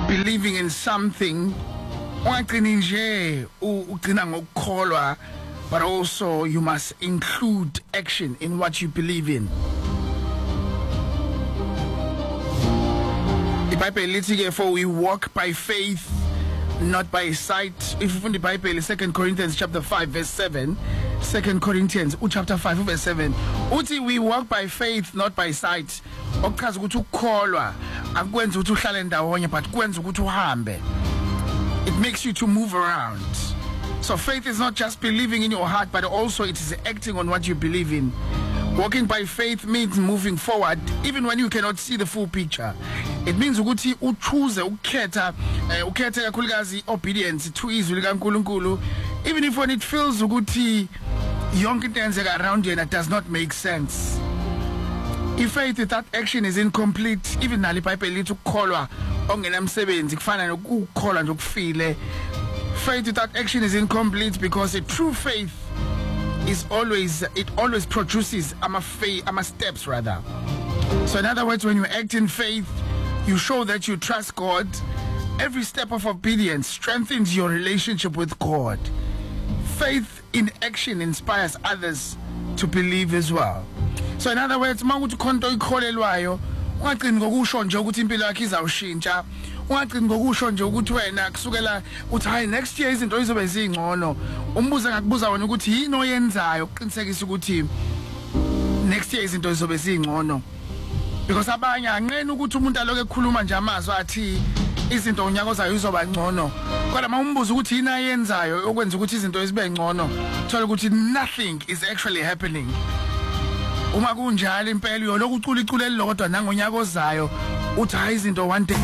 believing in something, ungagcini nje ugcina ngokukholwa, but also you must include action in what you believe in. The Bible lithi ke, for we walk by faith, not by sight. If you find the Bible, 2 Corinthians chapter 5 verse 7, 2 Corinthians chapter 5 verse 7, uthi we walk by faith, not by sight. Okuchaza ukuthi ukukholwa akwenza ukuthi uhlale ndawonye, but kwenza ukuthi uhambe. It makes you to move around. So faith is not just believing in your heart, but also it is acting on what you believe in. Walking by faith means moving forward even when you cannot see the full picture. It means ukuthi uchoose ukhetha kakhulukazi obedience to izwi likaNkulunkulu, even if when it feels ukuthi yonke into eyenzeka around you and it does not make sense. If faith without action is incomplete, even nali Bible lithi ukukholwa ongenamsebenzi kufana nokukholwa nje ukufile. Faith without action is incomplete because a true faith is always produces steps rather. So in other words, when you act in faith, you show that you trust God. Every step of obedience strengthens your relationship with God. Faith in action inspires others to believe as well. So in other words, mawuthi khonto ikholelwayo, ungagcini ngokusho nje ukuthi impilo yakhe izawushintsha. Ungagcini ngokusho nje ukuthi wena kusukela uthi hayi next year izinto izobe zingcono. Umbuzo ngakubuza wena ukuthi yini oyenzayo uqinisekisa ukuthi next year izinto izobe zingcono. Because abanye anqena ukuthi umuntu aloke ekhuluma nje amazwi athi izinto unyaka ozayo izoba ngcono. Kodwa mawumbuza ukuthi yini ayenzayo okwenza ukuthi izinto zibe ngcono, thola ukuthi nothing is actually happening. Uma kunjalo impela uyoloku ucula icule elilodwa nangonyaka ozayo uthi hayi izinto one day